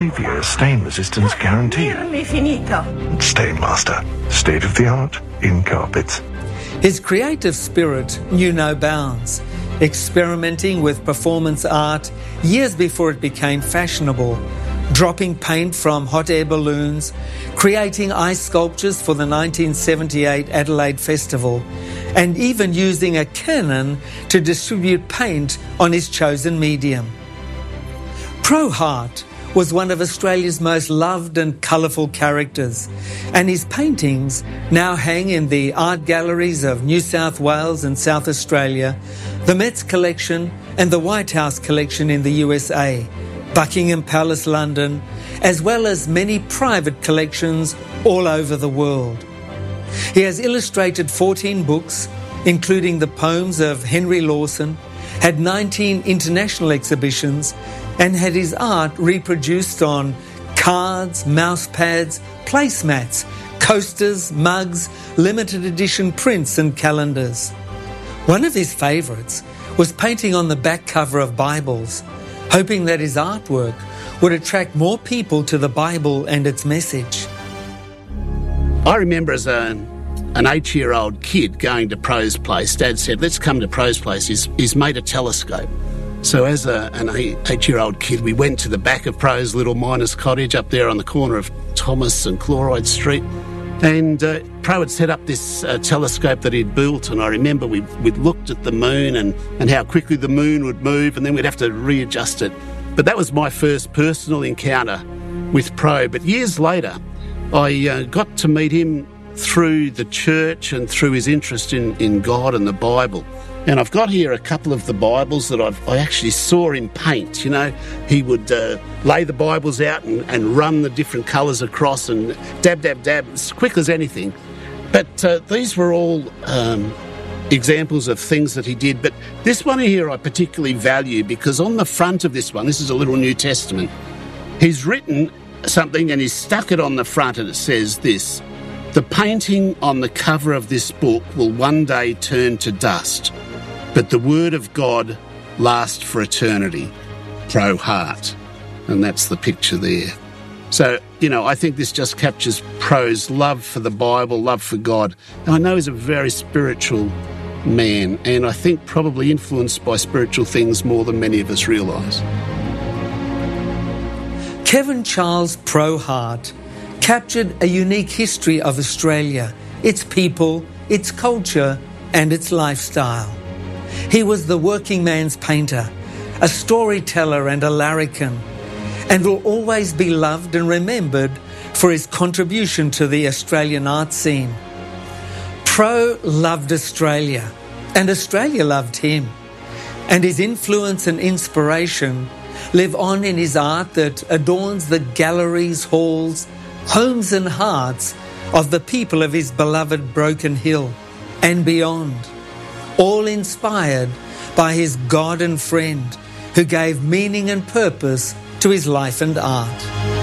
Xavier Stain Resistance Guaranteed. Stainmaster, state-of-the-art in carpets. His creative spirit knew no bounds, experimenting with performance art years before it became fashionable, dropping paint from hot air balloons, creating ice sculptures for the 1978 Adelaide Festival, and even using a Canon to distribute paint on his chosen medium. Pro Hart was one of Australia's most loved and colourful characters, and his paintings now hang in the art galleries of New South Wales and South Australia, the Met's collection and the White House collection in the USA, Buckingham Palace, London, as well as many private collections all over the world. He has illustrated 14 books, including the poems of Henry Lawson, had 19 international exhibitions, and had his art reproduced on cards, mouse pads, placemats, coasters, mugs, limited edition prints and calendars. One of his favourites was painting on the back cover of Bibles, hoping that his artwork would attract more people to the Bible and its message. I remember as an 8-year-old kid going to Pro's place. Dad said, let's come to Pro's place. He's made a telescope. So as an 8-year-old kid, we went to the back of Pro's little miner's cottage up there on the corner of Thomas and Chloride Street. And Pro had set up this telescope that he'd built, and I remember we'd looked at the moon and how quickly the moon would move, and then we'd have to readjust it. But that was my first personal encounter with Pro. But years later, I got to meet him through the church and through his interest in God and the Bible. And I've got here a couple of the Bibles that I actually saw him paint. You know, he would lay the Bibles out and run the different colours across and dab, dab, dab, as quick as anything. But these were all examples of things that he did. But this one here I particularly value because on the front of this one, this is a little New Testament, he's written something and he's stuck it on the front and it says this: "The painting on the cover of this book will one day turn to dust, but the word of God lasts for eternity. Pro Hart." And that's the picture there. So, you know, I think this just captures Pro's love for the Bible, love for God. And I know he's a very spiritual man, and I think probably influenced by spiritual things more than many of us realise. Kevin Charles Pro Hart captured a unique history of Australia, its people, its culture, and its lifestyle. He was the working man's painter, a storyteller and a larrikin, and will always be loved and remembered for his contribution to the Australian art scene. Pro loved Australia, and Australia loved him, and his influence and inspiration live on in his art that adorns the galleries, halls, homes and hearts of the people of his beloved Broken Hill and beyond, all inspired by his God and friend who gave meaning and purpose to his life and art.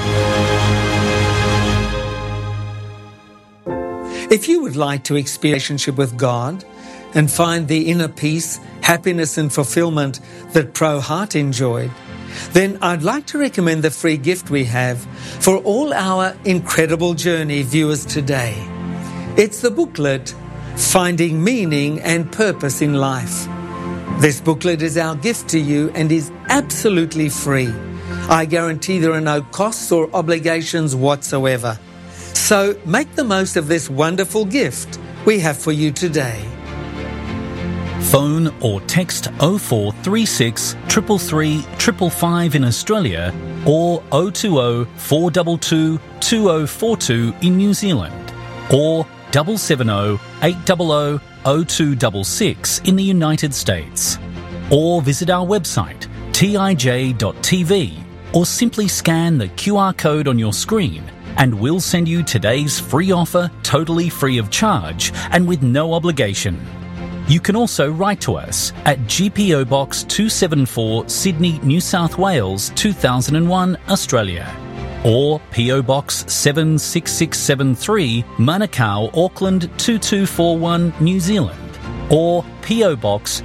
If you would like to experience a relationship with God and find the inner peace, happiness and fulfillment that Pro Hart enjoyed, then I'd like to recommend the free gift we have for all our Incredible Journey viewers today. It's the booklet, Finding Meaning and Purpose in Life. This booklet is our gift to you and is absolutely free. I guarantee there are no costs or obligations whatsoever. So make the most of this wonderful gift we have for you today. Phone or text 0436 333 555 in Australia or 020 422 2042 in New Zealand or 770 800 0266 in the United States, or visit our website tij.tv or simply scan the QR code on your screen and we'll send you today's free offer totally free of charge and with no obligation. You can also write to us at GPO Box 274 Sydney, New South Wales 2001, Australia, or PO Box 76673 Manukau, Auckland 2241, New Zealand, or PO Box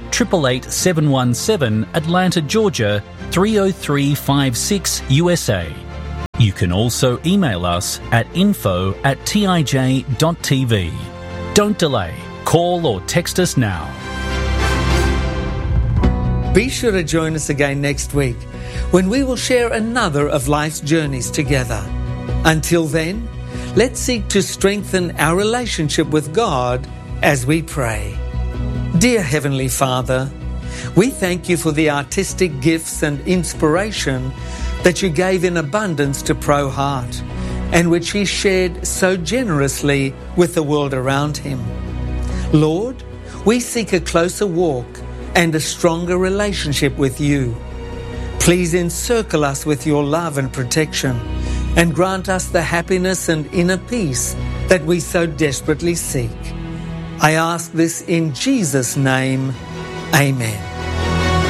888717 Atlanta, Georgia 30356, USA. You can also email us at info@tij.tv. Don't delay. Call or text us now. Be sure to join us again next week when we will share another of life's journeys together. Until then, let's seek to strengthen our relationship with God as we pray. Dear Heavenly Father, we thank you for the artistic gifts and inspiration that you gave in abundance to Pro Hart, and which he shared so generously with the world around him. Lord, we seek a closer walk and a stronger relationship with you. Please encircle us with your love and protection, and grant us the happiness and inner peace that we so desperately seek. I ask this in Jesus' name. Amen.